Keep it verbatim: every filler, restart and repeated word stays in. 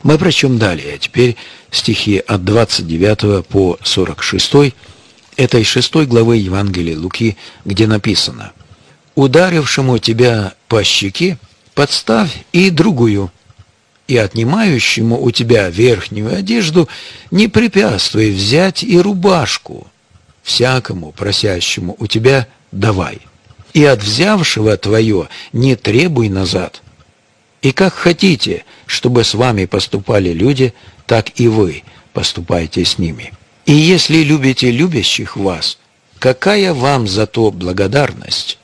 Мы прочтем далее, теперь стихи от двадцать девятого по сорок шестой этой шестой главы Евангелия Луки, где написано: «Ударившему тебя по щеке подставь и другую, и отнимающему у тебя верхнюю одежду не препятствуй взять и рубашку. Всякому просящему у тебя давай, и от взявшего твое не требуй назад. И как хотите, чтобы с вами поступали люди, так и вы поступайте с ними. И если любите любящих вас, какая вам за то благодарность?